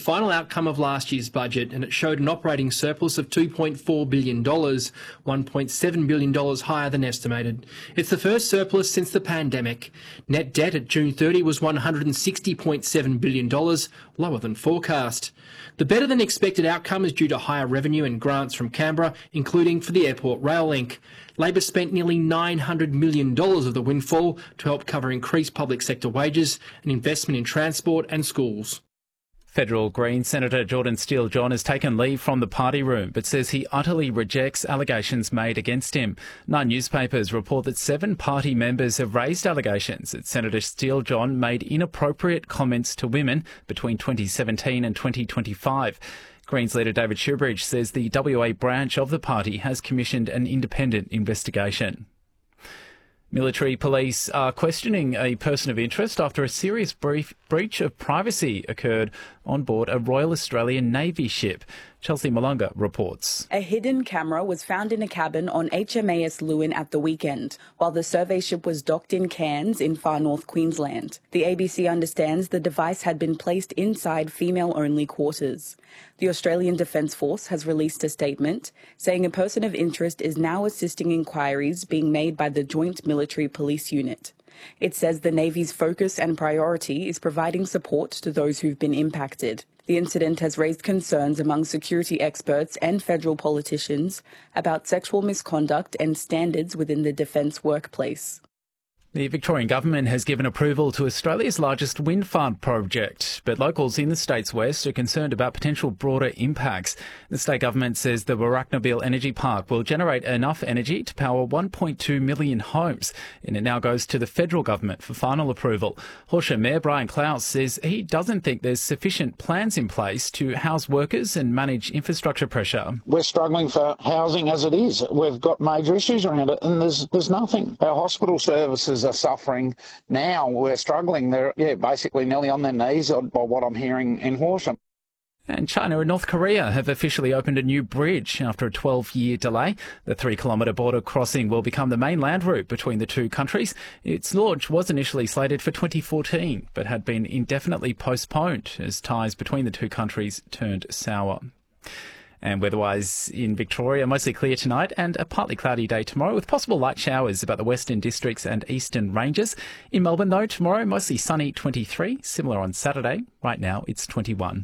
final outcome of last year's budget, and it showed an operating surplus of $2.4 billion, $1.7 billion higher than estimated. It's the first surplus since the pandemic. Net debt at June 30 was $160.7 billion, lower than forecast. The better-than-expected outcome is due to higher revenue and grants from Canberra, including for the airport rail link. Labor spent nearly $900 million of the windfall to help cover increased public sector wages and investment in transport and schools. Federal Greens Senator Jordan Steele-John has taken leave from the party room but says he utterly rejects allegations made against him. 9 newspapers report that 7 party members have raised allegations that Senator Steele-John made inappropriate comments to women between 2017 and 2025. Greens leader David Shoebridge says the WA branch of the party has commissioned an independent investigation. Military police are questioning a person of interest after a serious breach of privacy occurred on board a Royal Australian Navy ship. Chelsea Malunga reports. A hidden camera was found in a cabin on HMAS Lewin at the weekend, while the survey ship was docked in Cairns in far north Queensland. The ABC understands the device had been placed inside female-only quarters. The Australian Defence Force has released a statement saying a person of interest is now assisting inquiries being made by the Joint Military Police Unit. It says the Navy's focus and priority is providing support to those who've been impacted. The incident has raised concerns among security experts and federal politicians about sexual misconduct and standards within the defence workplace. The Victorian government has given approval to Australia's largest wind farm project, but locals in the state's west are concerned about potential broader impacts. The state government says the Warracknabeal Energy Park will generate enough energy to power 1.2 million homes, and it now goes to the federal government for final approval. Horsham Mayor Brian Klaus says he doesn't think there's sufficient plans in place to house workers and manage infrastructure pressure. We're struggling for housing as it is. We've got major issues around it, and there's nothing. Our hospital services are suffering now. We're struggling. They're basically nearly on their knees by what I'm hearing in Horsham. And China and North Korea have officially opened a new bridge after a 12-year delay. The 3-kilometre border crossing will become the main land route between the two countries. Its launch was initially slated for 2014, but had been indefinitely postponed as ties between the two countries turned sour. And weather-wise in Victoria, mostly clear tonight and a partly cloudy day tomorrow with possible light showers about the western districts and eastern ranges. In Melbourne, though, tomorrow mostly sunny 23, similar on Saturday. Right now it's 21.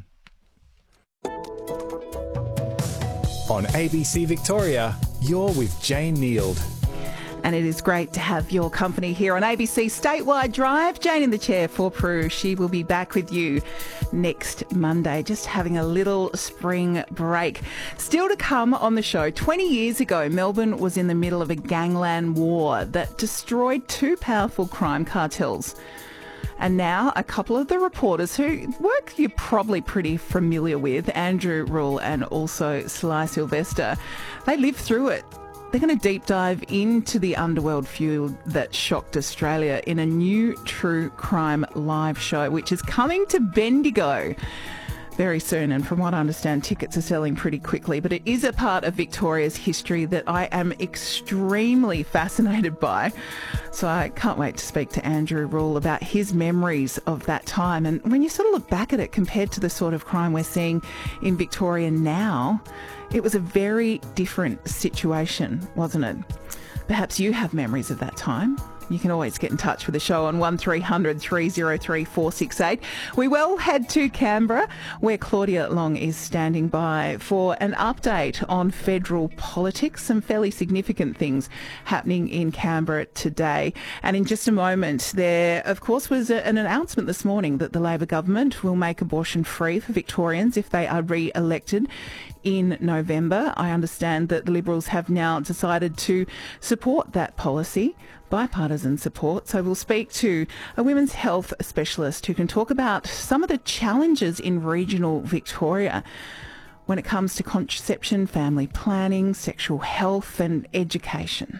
On ABC Victoria, you're with Jane Neild. And it is great to have your company here on ABC Statewide Drive. Jane in the chair for Prue. She will be back with you next Monday, just having a little spring break. Still to come on the show, 20 years ago, Melbourne was in the middle of a gangland war that destroyed 2 powerful crime cartels. And now a couple of the reporters who work you're probably pretty familiar with, Andrew Rule and also Sly Sylvester, they lived through it. They're going to deep dive into the underworld feud that shocked Australia in a new true crime live show, which is coming to Bendigo very soon. And from what I understand, tickets are selling pretty quickly. But it is a part of Victoria's history that I am extremely fascinated by. So I can't wait to speak to Andrew Rule about his memories of that time. And when you sort of look back at it compared to the sort of crime we're seeing in Victoria now, it was a very different situation, wasn't it? Perhaps you have memories of that time. You can always get in touch with the show on 1300 303 468. We will head to Canberra, where Claudia Long is standing by for an update on federal politics, some fairly significant things happening in Canberra today. And in just a moment, there, of course, was an announcement this morning that the Labor government will make abortion free for Victorians if they are re-elected in November. I understand that the Liberals have now decided to support that policy, bipartisan support. So we'll speak to a women's health specialist who can talk about some of the challenges in regional Victoria when it comes to contraception, family planning, sexual health and education.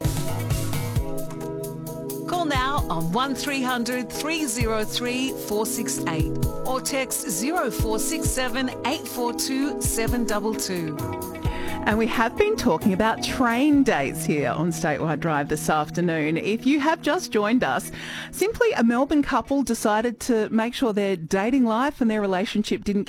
Call now on 1300 303 468 or text 0467 842 722. And we have been talking about train dates here on Statewide Drive this afternoon. If you have just joined us, simply a Melbourne couple decided to make sure their dating life and their relationship didn't